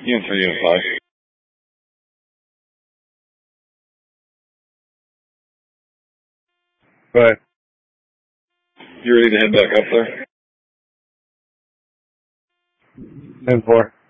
Unit 3, Unit 5. Go ahead. You ready to head back up there? 10-4.